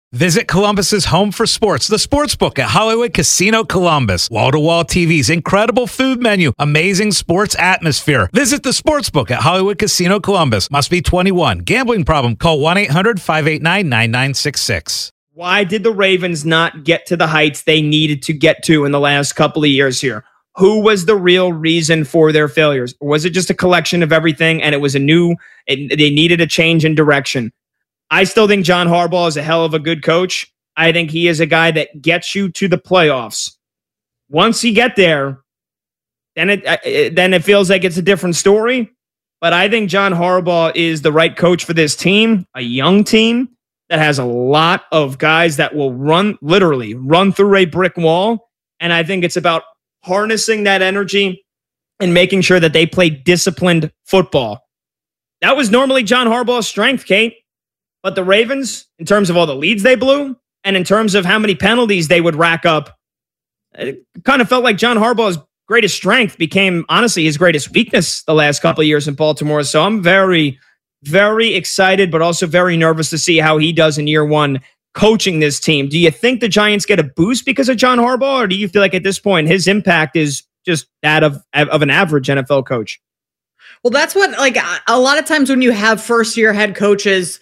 Visit Columbus's home for sports, the Sportsbook at Hollywood Casino Columbus. Wall-to-wall TVs, incredible food menu, amazing sports atmosphere. Visit the Sportsbook at Hollywood Casino Columbus. Must be 21. Gambling problem? Call 1-800-589-9966. Why did the Ravens not get to the heights they needed to get to in the last couple of years here? Who was the real reason for their failures? Or was it just a collection of everything and it was they needed a change in direction? I still think John Harbaugh is a hell of a good coach. I think he is a guy that gets you to the playoffs. Once you get there, then it feels like it's a different story. But I think John Harbaugh is the right coach for this team, a young team that has a lot of guys that will literally run through a brick wall. And I think it's about harnessing that energy and making sure that they play disciplined football. That was normally John Harbaugh's strength, Kate. But the Ravens, in terms of all the leads they blew, and in terms of how many penalties they would rack up, it kind of felt like John Harbaugh's greatest strength became, honestly, his greatest weakness the last couple of years in Baltimore. So I'm very, very excited, but also very nervous to see how he does in year one coaching this team. Do you think the Giants get a boost because of John Harbaugh, or do you feel like at this point his impact is just that of an average NFL coach? Well, that's what, like, a lot of times when you have first-year head coaches,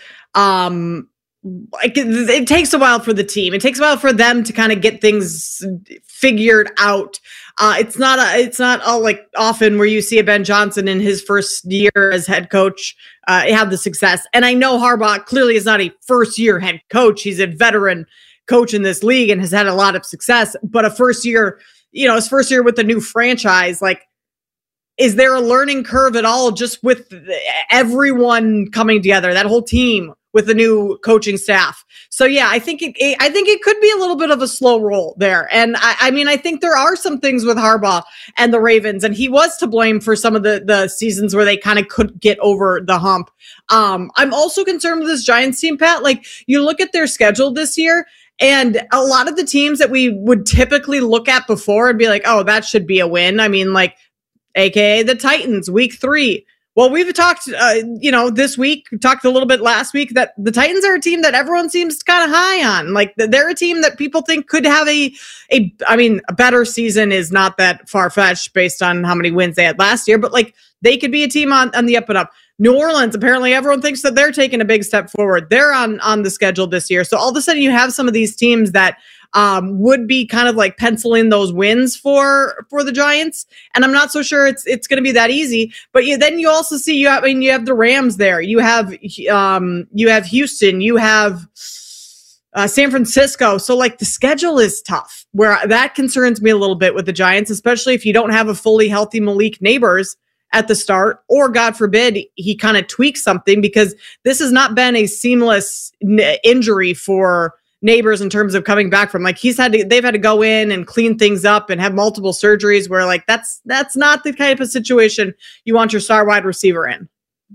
it takes a while for the team. It takes a while for them to kind of get things figured out. It's not all like often where you see a Ben Johnson in his first year as head coach have the success. And I know Harbaugh clearly is not a first year head coach. He's a veteran coach in this league and has had a lot of success. But his first year with a new franchise, like, is there a learning curve at all just with everyone coming together, that whole team with the new coaching staff? So yeah, I think it could be a little bit of a slow roll there. And I think there are some things with Harbaugh and the Ravens, and he was to blame for some of the seasons where they kind of couldn't get over the hump. I'm also concerned with this Giants team, Pat. Like, you look at their schedule this year, and a lot of the teams that we would typically look at before and be like, oh, that should be a win. I mean, like, AKA the Titans, week 3. Well, we've talked, this week, we talked a little bit last week that the Titans are a team that everyone seems kind of high on. Like, they're a team that people think could have a better season is not that far-fetched based on how many wins they had last year, but like, they could be a team on the up and up. New Orleans, apparently everyone thinks that they're taking a big step forward. They're on the schedule this year. So all of a sudden you have some of these teams that would be kind of like pencil in those wins for the Giants. And I'm not so sure it's going to be that easy. But then you also see you have the Rams there. You have Houston. You have San Francisco. So like, the schedule is tough, where that concerns me a little bit with the Giants, especially if you don't have a fully healthy Malik Neighbors at the start, or God forbid he kind of tweaks something, because this has not been a seamless injury for Neighbors in terms of coming back from, like, they've had to go in and clean things up and have multiple surgeries, where like that's not the type of situation you want your star wide receiver in.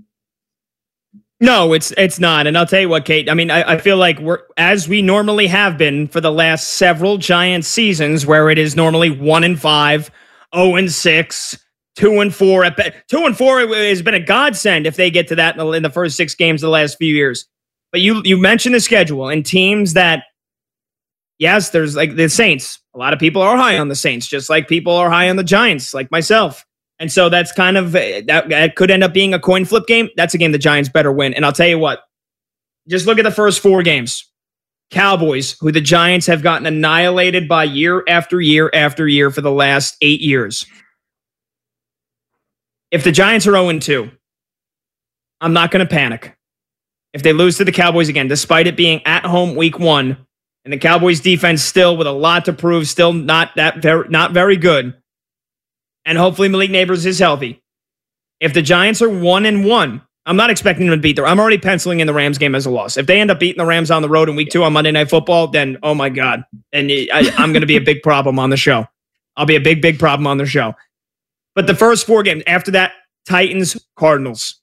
No, it's not. And I'll tell you what, Kate, I mean, I feel like we're, as we normally have been for the last several Giants seasons, where it is normally 1-5, 0-6, 2-4. 2-4 has been a godsend if they get to that in the first 6 games of the last few years. But you mentioned the schedule and teams that, yes, there's like the Saints. A lot of people are high on the Saints, just like people are high on the Giants, like myself. And so that's kind of, that could end up being a coin flip game. That's a game the Giants better win. And I'll tell you what, just look at the first 4 games. Cowboys, who the Giants have gotten annihilated by year after year after year for the last 8 years. If the Giants are 0-2, I'm not going to panic. If they lose to the Cowboys again, despite it being at home week 1, and the Cowboys defense still with a lot to prove, still not very good, and hopefully Malik Neighbors is healthy. If the Giants are 1-1, I'm not expecting them to beat them. I'm already penciling in the Rams game as a loss. If they end up beating the Rams on the road in week 2 on Monday Night Football, then, oh my God. And I'm going to be a big problem on the show. I'll be a big, big problem on the show. But the first 4 games, after that, Titans, Cardinals.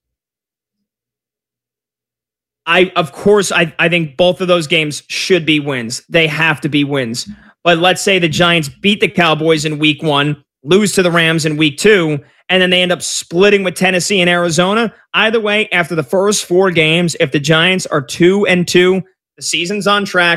I think both of those games should be wins. They have to be wins. But let's say the Giants beat the Cowboys in week 1, lose to the Rams in week 2, and then they end up splitting with Tennessee and Arizona. Either way, after the first 4 games, if the Giants are 2-2, the season's on track.